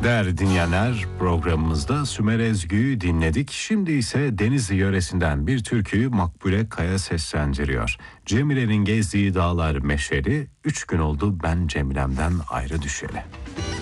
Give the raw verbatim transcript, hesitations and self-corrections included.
Değerli dinleyenler, programımızda Sümer Ezgü'yü dinledik. Şimdi ise Denizli yöresinden bir türküyü Makbule Kaya seslendiriyor. Cemile'nin gezdiği dağlar meşeli, üç gün oldu ben Cemile'mden ayrı düşeli.